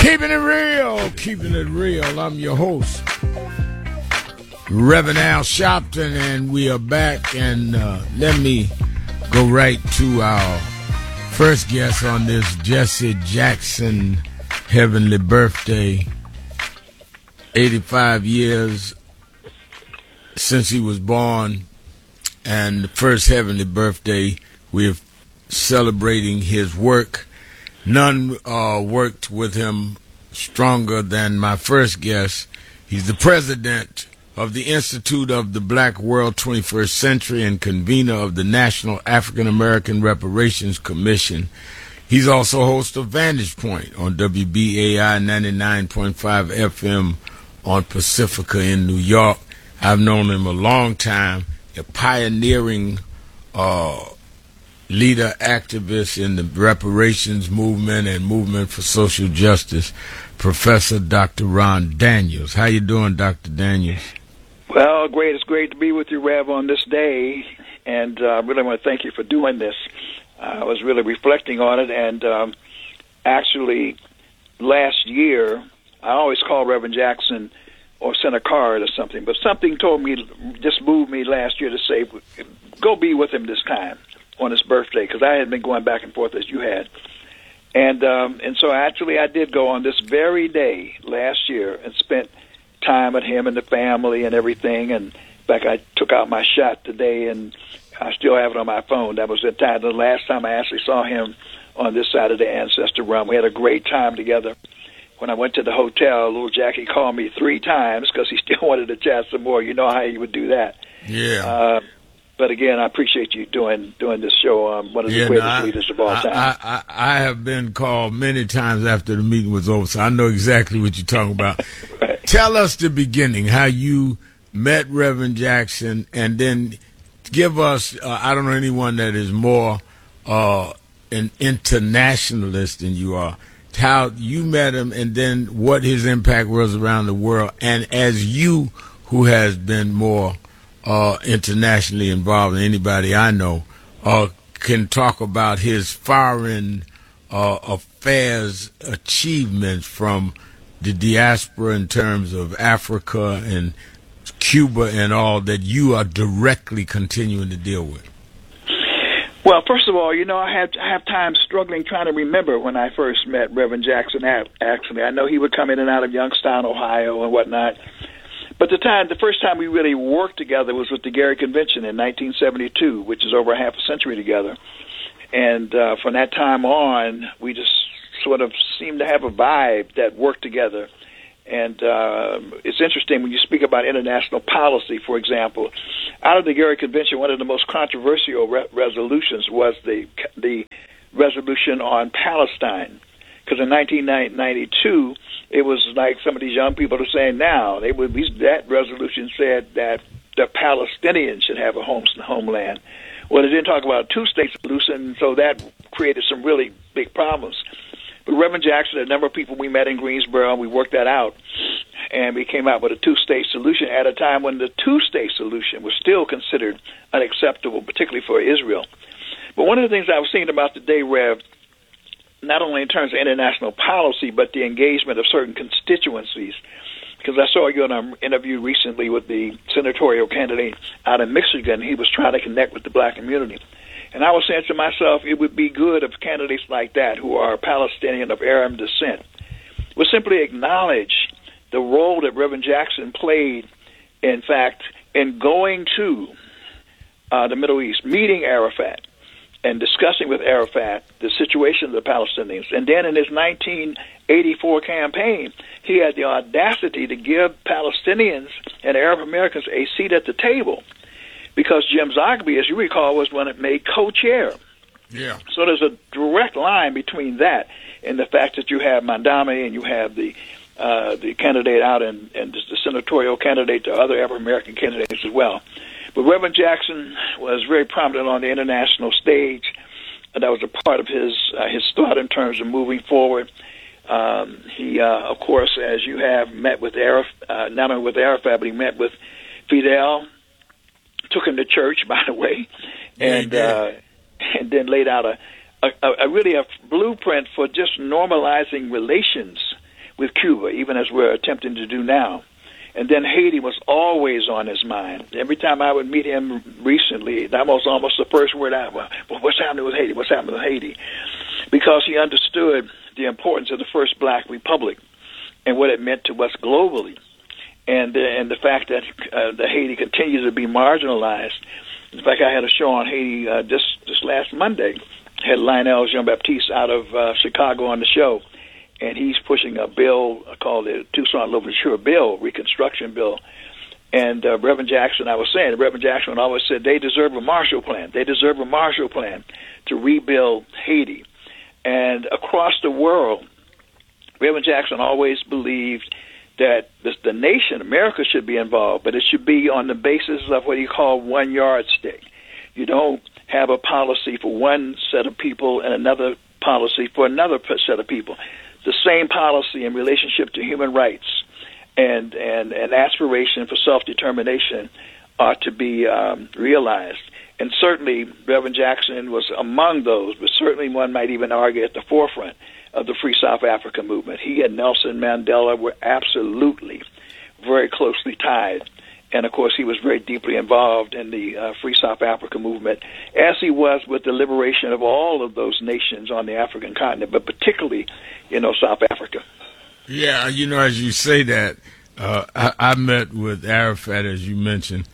Keeping it real. I'm your host, Reverend Al Sharpton, and we are back. And let me go right to our first guest on this Jesse Jackson heavenly birthday. 85 years since he was born, and the first heavenly birthday. We're celebrating his work. None worked with him stronger than my first guest. He's the president of the Institute of the Black World 21st Century and convener of the National African American Reparations Commission. He's also host of Vantage Point on WBAI 99.5 FM on Pacifica in New York. I've known him a long time, a pioneering leader, activist in the reparations movement and movement for social justice, Professor Dr. Ron Daniels. How you doing, Dr. Daniels? Well, great. It's great to be with you, Rev, on this day, and I really want to thank you for doing this. I was really reflecting on it, and actually, last year, I always call Reverend Jackson or send a card or something, but something told me, just moved me last year to say, go be with him this time on his birthday, because I had been going back and forth as you had. And so actually I did go on this very day last year and spent time with him and the family and everything. And in fact, I took out my shot today, and I still have it on my phone. That was the time, the last time I actually saw him on this side of the ancestor run. We had a great time together. When I went to the hotel, little Jackie called me 3 times because he still wanted to chat some more. You know how he would do that. Yeah. But again, I appreciate you doing this show. One of the greatest leaders of all time. I have been called many times after the meeting was over, so I know exactly what you're talking about. Right. Tell us the beginning, how you met Reverend Jackson, and then give us, I don't know anyone that is more an internationalist than you are, how you met him, and then what his impact was around the world. And as you, who has been more internationally involved than anybody I know, can talk about his foreign affairs achievements from the diaspora in terms of Africa and Cuba and all that you are directly continuing to deal with. Well, first of all, I have time struggling trying to remember when I first met Reverend Jackson. Actually, I know he would come in and out of Youngstown, Ohio, and whatnot. But the first time we really worked together was with the Gary Convention in 1972, which is over half a century together. And from that time on, we just sort of seemed to have a vibe that worked together. And it's interesting when you speak about international policy, for example. Out of the Gary Convention, one of the most controversial resolutions was the resolution on Palestine. Because in 1992, it was like some of these young people are saying now, that resolution said that the Palestinians should have a homeland. Well, it didn't talk about a two-state solution, so that created some really big problems. But Reverend Jackson, a number of people we met in Greensboro, we worked that out, and we came out with a two-state solution at a time when the two-state solution was still considered unacceptable, particularly for Israel. But one of the things I was thinking about today, Rev, not only in terms of international policy, but the engagement of certain constituencies. Because I saw you in an interview recently with the senatorial candidate out of Michigan. He was trying to connect with the black community. And I was saying to myself, it would be good if candidates like that, who are Palestinian of Arab descent, would simply acknowledge the role that Reverend Jackson played, in fact, in going to the Middle East, meeting Arafat, and discussing with Arafat the situation of the Palestinians. And then in his 1984 campaign, he had the audacity to give Palestinians and Arab Americans a seat at the table, because Jim Zogby, as you recall, was one that made co-chair. Yeah. So there's a direct line between that and the fact that you have Mandami and you have the candidate out and the senatorial candidate, the other Arab American candidates as well. But Reverend Jackson was very prominent on the international stage. That was a part of his thought in terms of moving forward. He, of course, as you have, met with Arafat, not only with Arafat, but he met with Fidel, took him to church, by the way, and then laid out a really a blueprint for just normalizing relations with Cuba, even as we're attempting to do now. And then Haiti was always on his mind. Every time I would meet him recently, that was almost the first word out. Well, what's happening with Haiti? What's happening with Haiti? Because he understood the importance of the first black republic and what it meant to us globally, and the fact that Haiti continues to be marginalized. In fact, I had a show on Haiti this last Monday. I had Lionel Jean-Baptiste out of Chicago on the show. And he's pushing a bill called the Toussaint Louverture Bill, Reconstruction Bill. And Reverend Jackson, I was saying, Reverend Jackson always said they deserve a Marshall Plan. They deserve a Marshall Plan to rebuild Haiti. And across the world, Reverend Jackson always believed that the nation, America, should be involved, but it should be on the basis of what he called one yardstick. You don't have a policy for one set of people and another policy for another set of people. The same policy in relationship to human rights and aspiration for self-determination ought to be realized. And certainly Reverend Jackson was among those, but certainly one might even argue at the forefront of the Free South Africa movement. He and Nelson Mandela were absolutely very closely tied. And, of course, he was very deeply involved in the Free South Africa movement, as he was with the liberation of all of those nations on the African continent, but particularly, South Africa. Yeah, as you say that, I met with Arafat, as you mentioned,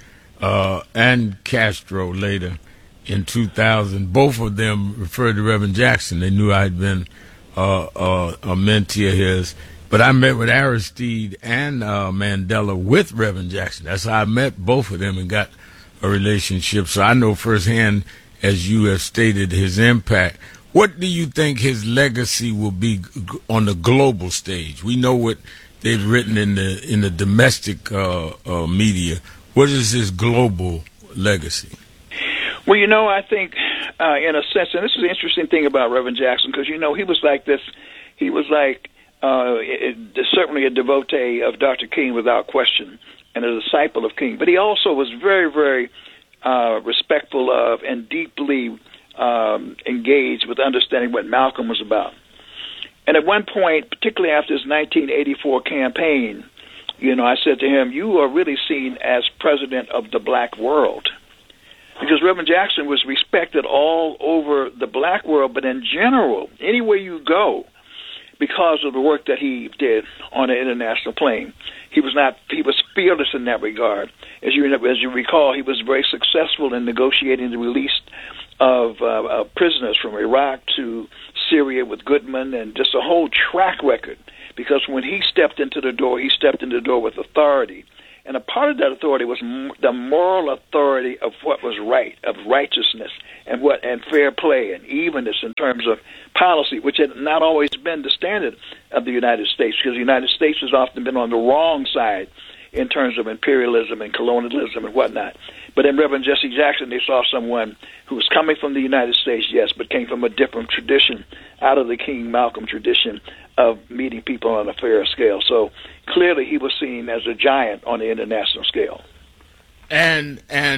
and Castro later in 2000. Both of them referred to Reverend Jackson. They knew I'd been a mentee of his. But I met with Aristide and Mandela with Reverend Jackson. That's how I met both of them and got a relationship. So I know firsthand, as you have stated, his impact. What do you think his legacy will be on the global stage? We know what they've written in the domestic media. What is his global legacy? Well, I think in a sense, and this is the interesting thing about Reverend Jackson, because, he was like this. He was like certainly a devotee of Dr. King without question and a disciple of King. But he also was very, very respectful of and deeply engaged with understanding what Malcolm was about. And at one point, particularly after his 1984 campaign, I said to him, you are really seen as president of the black world. Because Reverend Jackson was respected all over the black world, but in general, anywhere you go, because of the work that he did on the international plane. He was fearless in that regard. As you recall, he was very successful in negotiating the release of prisoners from Iraq to Syria with Goodman, and just a whole track record. Because when he stepped into the door with authority. And a part of that authority was the moral authority of what was right, of righteousness, and fair play and evenness in terms of policy, which had not always been the standard of the United States, because the United States has often been on the wrong side in terms of imperialism and colonialism and whatnot. But in Reverend Jesse Jackson, they saw someone who was coming from the United States, yes, but came from a different tradition, out of the King Malcolm tradition of meeting people on a fair scale. So clearly he was seen as a giant on the international scale. And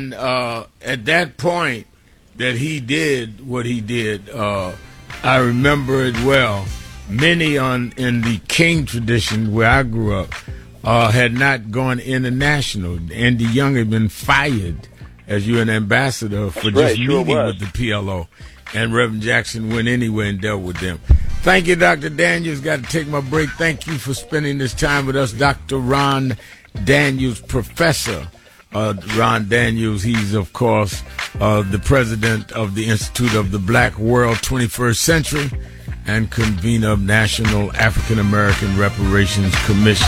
at that point that he did what he did, I remember it well. Many in the King tradition where I grew up had not gone international. Andy Young had been fired as UN ambassador for just meeting with the PLO. And Reverend Jackson went anywhere and dealt with them. Thank you, Dr. Daniels. Got to take my break. Thank you for spending this time with us, Dr. Ron Daniels, Professor Ron Daniels. He's, of course, the president of the Institute of the Black World 21st Century and convener of National African American Reparations Commission.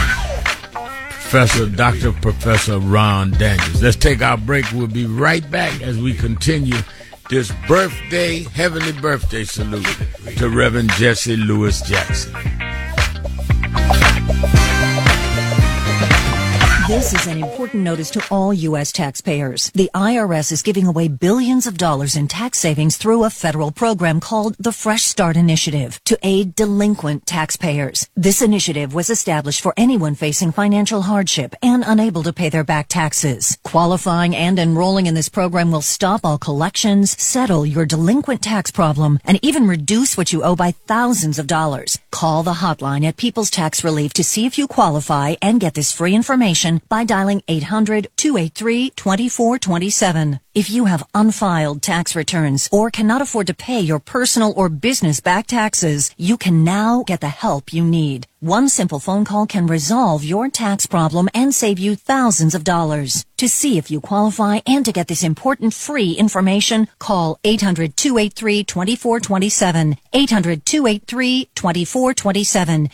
Professor Ron Daniels. Let's take our break. We'll be right back as we continue this heavenly birthday salute to Reverend Jesse Louis Jackson. This is an important notice to all U.S. taxpayers. The IRS is giving away billions of dollars in tax savings through a federal program called the Fresh Start Initiative to aid delinquent taxpayers. This initiative was established for anyone facing financial hardship and unable to pay their back taxes. Qualifying and enrolling in this program will stop all collections, settle your delinquent tax problem, and even reduce what you owe by thousands of dollars. Call the hotline at People's Tax Relief to see if you qualify and get this free information by dialing 800-283-2427. If you have unfiled tax returns or cannot afford to pay your personal or business back taxes, you can now get the help you need. One simple phone call can resolve your tax problem and save you thousands of dollars. To see if you qualify and to get this important free information, call 800-283-2427. 800-283-2427.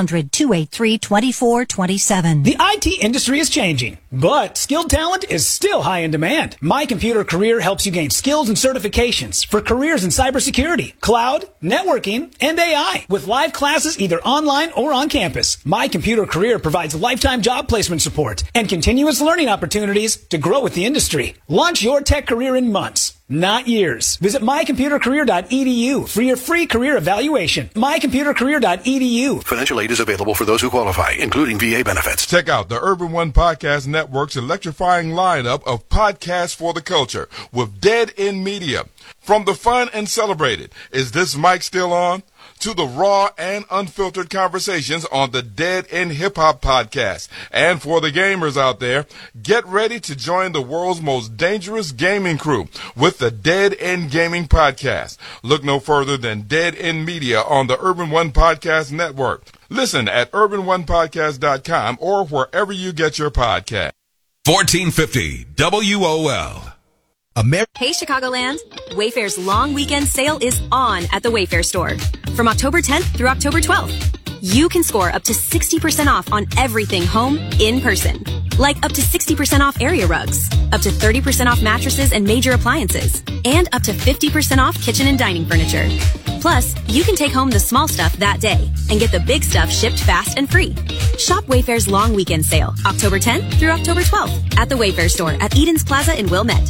800-283-2427. The IT industry is changing, but skilled talent is still high in demand. My Computer Career helps you gain skills and certifications for careers in cybersecurity, cloud, networking, and AI. With live classes either online or on campus, My Computer Career provides lifetime job placement support and continuous learning opportunities to grow with the industry. Launch your tech career in months, not years. Visit mycomputercareer.edu for your free career evaluation. mycomputercareer.edu. Financial aid is available for those who qualify, including VA benefits. Check out the Urban One Podcast Network's electrifying lineup of podcasts for the culture with Dead End Media. From the fun and celebrated, Is This Mic Still On?, to the raw and unfiltered conversations on the Dead End Hip Hop Podcast. And for the gamers out there, get ready to join the world's most dangerous gaming crew with the Dead End Gaming Podcast. Look no further than Dead End Media on the Urban One Podcast Network. Listen at urbanonepodcast.com or wherever you get your podcast. 1450 WOL. Hey Chicagoland! Wayfair's long weekend sale is on at the Wayfair store. From October 10th through October 12th. You can score up to 60% off on everything home in person. Like up to 60% off area rugs, up to 30% off mattresses and major appliances, and up to 50% off kitchen and dining furniture. Plus, you can take home the small stuff that day and get the big stuff shipped fast and free. Shop Wayfair's long weekend sale, October 10th through October 12th at the Wayfair store at Eden's Plaza in Wilmette.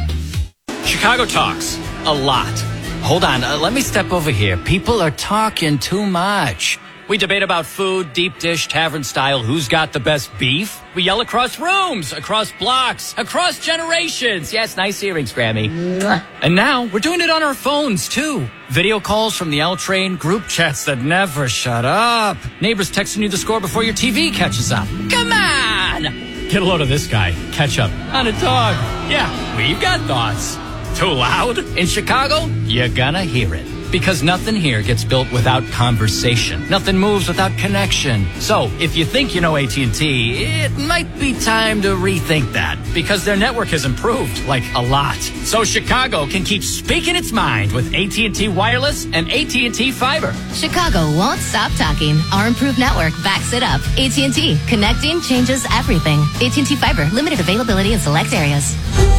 Chicago talks a lot. Hold on, let me step over here. People are talking too much. We debate about food, deep dish, tavern style, who's got the best beef. We yell across rooms, across blocks, across generations. Yes, nice earrings, Grammy. And now we're doing it on our phones, too. Video calls from the L train, group chats that never shut up. Neighbors texting you the score before your TV catches up. Come on! Get a load of this guy. Catch up on a dog. Yeah, we've got thoughts. Too loud? In Chicago, you're gonna hear it. Because nothing here gets built without conversation. Nothing moves without connection. So, if you think you know AT&T, it might be time to rethink that. Because their network has improved, like a lot. So Chicago can keep speaking its mind with AT&T Wireless and AT&T Fiber. Chicago won't stop talking. Our improved network backs it up. AT&T. Connecting changes everything. AT&T Fiber. Limited availability in select areas.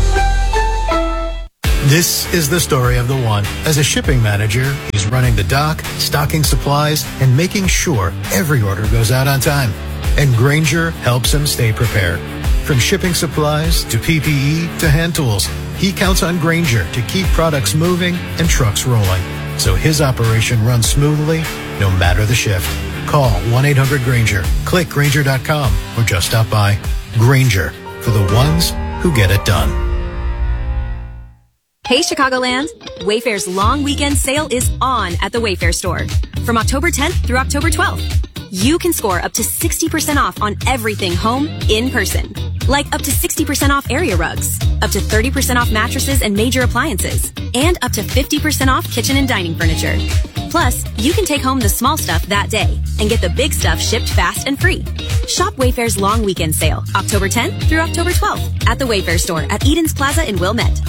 This is the story of the one. As a shipping manager, he's running the dock, stocking supplies, and making sure every order goes out on time. And Grainger helps him stay prepared. From shipping supplies to PPE to hand tools, he counts on Grainger to keep products moving and trucks rolling. So his operation runs smoothly, no matter the shift. Call 1-800-GRAINGER, click Grainger.com, or just stop by. Grainger, for the ones who get it done. Hey Chicagoland! Wayfair's long weekend sale is on at the Wayfair store. From October 10th through October 12th. You can score up to 60% off on everything home in person. Like up to 60% off area rugs, up to 30% off mattresses and major appliances, and up to 50% off kitchen and dining furniture. Plus, you can take home the small stuff that day and get the big stuff shipped fast and free. Shop Wayfair's long weekend sale, October 10th through October 12th at the Wayfair store at Eden's Plaza in Wilmette.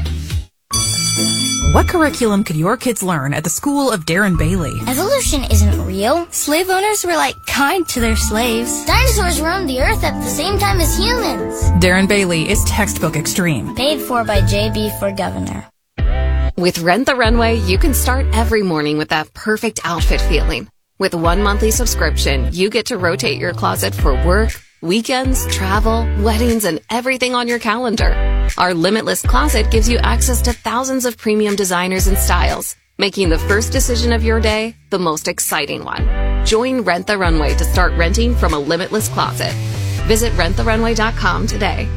What curriculum could your kids learn at the school of Darren Bailey? Evolution isn't real. Slave owners were kind to their slaves. Dinosaurs roamed the earth at the same time as humans. Darren Bailey is textbook extreme. Paid for by JB for Governor. With Rent the Runway, you can start every morning with that perfect outfit feeling. With 1 monthly subscription, you get to rotate your closet for work, Weekends, travel, weddings, and everything on your calendar. Our Limitless Closet gives you access to thousands of premium designers and styles, making the first decision of your day the most exciting one. Join Rent the Runway to start renting from a limitless closet. Visit renttherunway.com today.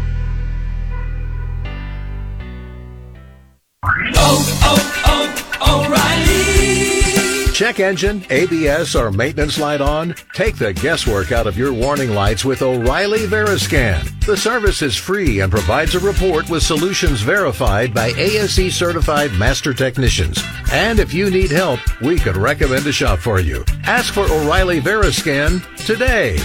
O'Reilly! Check engine, ABS, or maintenance light on? Take the guesswork out of your warning lights with O'Reilly Veriscan. The service is free and provides a report with solutions verified by ASE certified master technicians. And if you need help, we could recommend a shop for you. Ask for O'Reilly Veriscan today.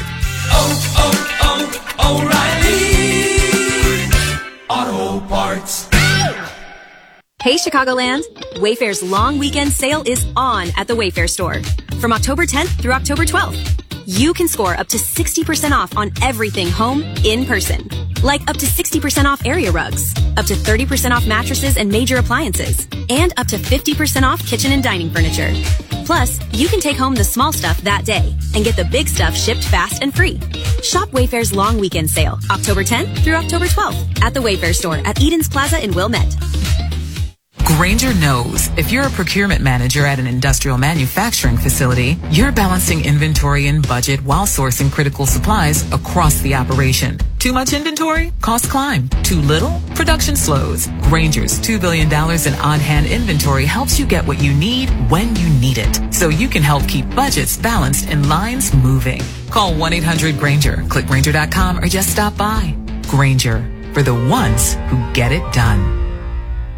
O'Reilly Auto Parts. Hey Chicagoland! Wayfair's long weekend sale is on at the Wayfair store. From October 10th through October 12th. You can score up to 60% off on everything home in person. Like up to 60% off area rugs, up to 30% off mattresses and major appliances, and up to 50% off kitchen and dining furniture. Plus, you can take home the small stuff that day and get the big stuff shipped fast and free. Shop Wayfair's long weekend sale, October 10th through October 12th at the Wayfair store at Edens Plaza in Wilmette. Grainger knows if you're a procurement manager at an industrial manufacturing facility, you're balancing inventory and budget while sourcing critical supplies across the operation. Too much inventory? Costs climb. Too little? Production slows. Grainger's $2 billion in on-hand inventory helps you get what you need when you need it, so you can help keep budgets balanced and lines moving. Call 1-800-GRAINGER, click Grainger.com, or just stop by. Grainger, for the ones who get it done.